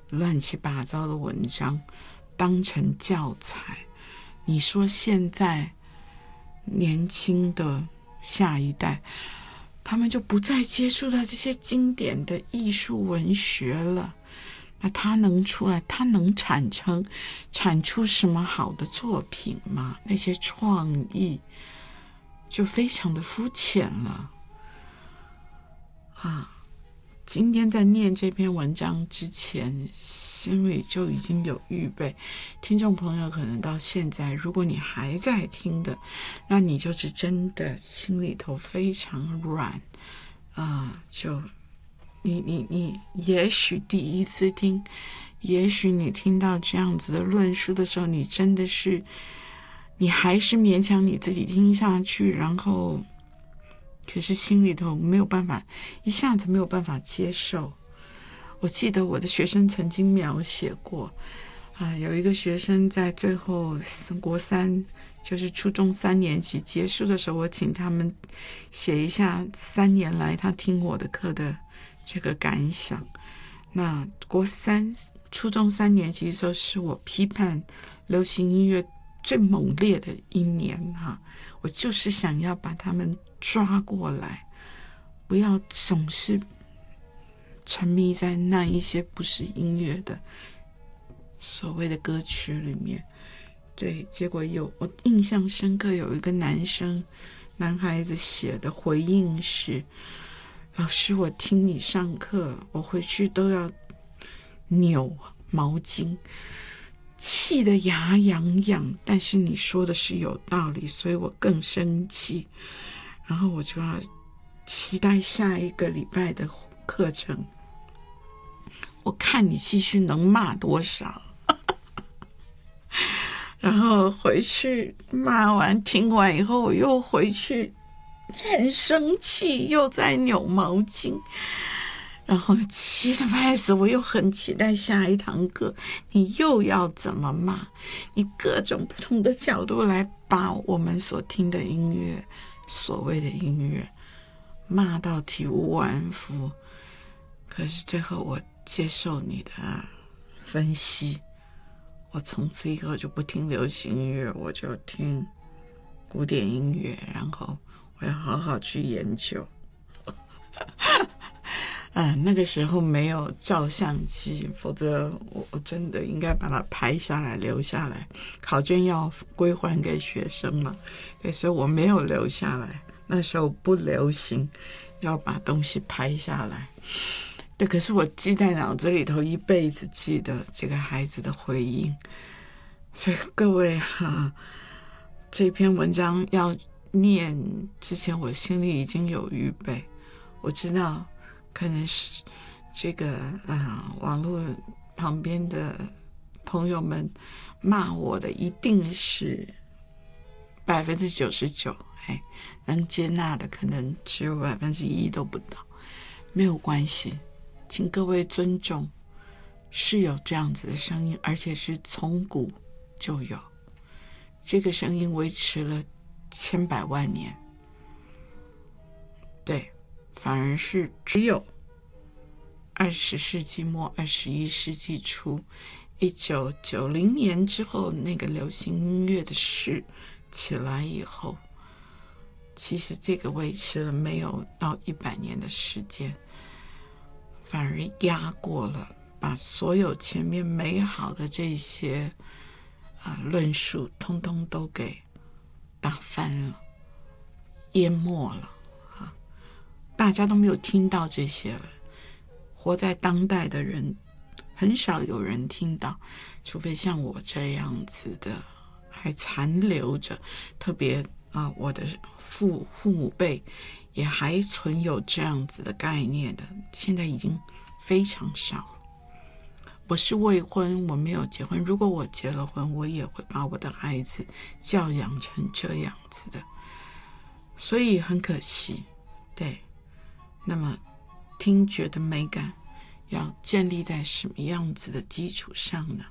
乱七八糟的文章当成教材。你说现在年轻的下一代，他们就不再接触到这些经典的艺术文学了，那他能出来，他能产出什么好的作品吗？那些创意就非常的肤浅了啊！今天在念这篇文章之前，心里就已经有预备。听众朋友可能到现在，如果你还在听的，那你就是真的心里头非常软就你也许第一次听，也许你听到这样子的论述的时候，你真的是，你还是勉强你自己听下去，然后可是心里头没有办法，一下子没有办法接受。我记得我的学生曾经描写过有一个学生在最后国三，就是初中3年级结束的时候，我请他们写一下3年来他听我的课的这个感想。那初中3年级的时候是我批判流行音乐最猛烈的一年我就是想要把他们抓过来，不要总是沉迷在那一些不是音乐的所谓的歌曲里面。对，结果我印象深刻，有一个男孩子写的回应是：老师，我听你上课，我回去都要扭毛巾，气得牙痒痒，但是你说的是有道理，所以我更生气。然后我就要期待下一个礼拜的课程，我看你继续能骂多少。然后回去骂完听完以后，我又回去很生气，又在扭毛巾，然后气得半死。我又很期待下一堂课，你又要怎么骂？你各种不同的角度来把我们所听的音乐，所谓的音乐骂到体无完肤。可是最后我接受你的分析，我从此以后就不听流行音乐，我就听古典音乐，然后我要好好去研究。那个时候没有照相机，否则我真的应该把它拍下来留下来，考卷要归还给学生嘛。可是我没有留下来，那时候不流行要把东西拍下来。对，可是我记在脑子里头，一辈子记得这个孩子的回应。所以各位这篇文章要念之前，我心里已经有预备。我知道可能是这个网络旁边的朋友们骂我的一定是99%，能接纳的可能只有1%都不到。没有关系，请各位尊重，是有这样子的声音，而且是从古就有，这个声音维持了千百万年。对，反而是只有20世纪末21世纪初1990年之后，那个流行音乐的势起来以后，其实这个维持了没有到100年的时间，反而压过了，把所有前面美好的这些论述通通都给打翻了，淹没了大家都没有听到这些了。活在当代的人很少有人听到，除非像我这样子的还残留着，特别我的父母辈也还存有这样子的概念的，现在已经非常少了。我是未婚，我没有结婚，如果我结了婚，我也会把我的孩子教养成这样子的，所以很可惜。对，那么听觉的美感要建立在什么样子的基础上呢？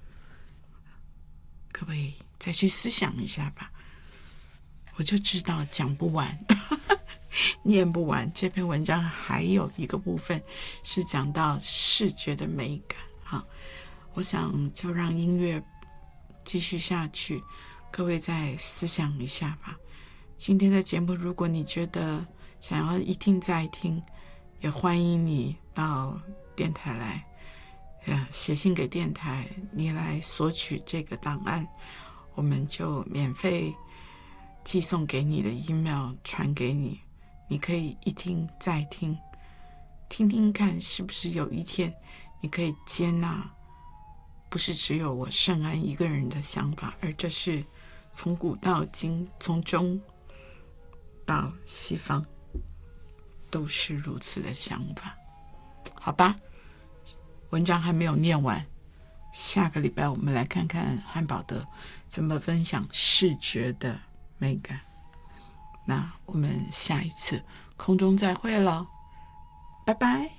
各位再去思想一下吧。我就知道讲不完念不完。这篇文章还有一个部分是讲到视觉的美感好，我想就让音乐继续下去，各位再思想一下吧。今天的节目，如果你觉得想要一听再听，也欢迎你到电台来，写信给电台，你来索取这个档案，我们就免费寄送给你的 email 传给你，你可以一听再听，听听看是不是有一天你可以接纳，不是只有我圣安一个人的想法，而这是从古到今，从中到西方都是如此的想法。好吧，文章还没有念完，下个礼拜我们来看看汉堡德怎么分享视觉的美感。那我们下一次空中再会了，拜拜。